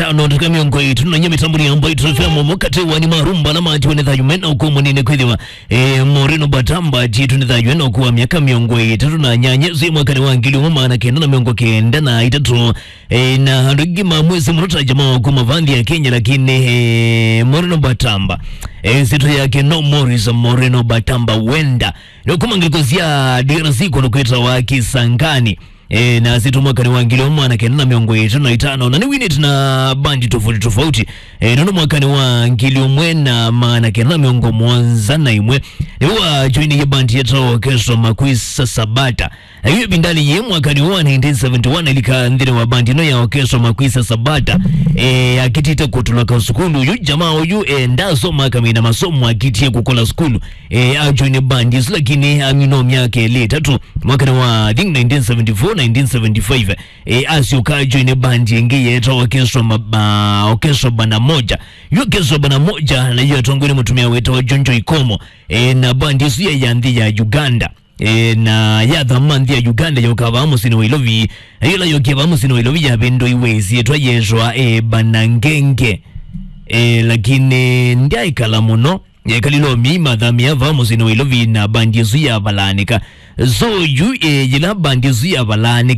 tano katika miongo yetu na nyami tambuni ambayo tunafema wakati wani marumba na maji wani thayu mena uko munine kwithiwa Moreno Batamba jitu ni thayu mena uko wa miaka miongo yetu na nyanye zi mwakani wangili umama kenda na miongo kenda na itatu na handugima mwezi mrota jamaa uko mavandi ya Kenya lakini Moreno Batamba situ yake no Morris Moreno Batamba wenda na ukuma ngilikozia DRC kwa nukweta wa Kisangani na situ mwaka ni wangili umana kenda na miongo yetu na itano na ni winit na bandi tofauti nono mwaka ni wangili umwena maana kenda na miongo mwanza na imwe ni huwa joini ya bandi yetu kesho makwisa Sabata hiyo bindali ye mwaka ni wa 1971 ilika ndine wa bandi no ya kesho makwisa Sabata akitita kutulaka skulu yu jamaa yu ndaso maka mina masomo akitie kukola skulu joini bandi lakini amino miaka ile tatu mwaka ni wa 1974 1975 asio ka join band yengi yeto okesho bana moja yokesho bana moja na hiyo tongoni mtumia wetu wa Jonjo Ikomo na band yesu ya yandi ya Uganda na ya dhamandi ya Uganda yokava musini wailovi yila yokiva musini wailovi ya bendo iwezi yetu yeshwa banangenge lakini ndia ikala muno kalilo mima dhamia ya musini wailovi na band yesu ya balanika so yu yila band yesu ya balanika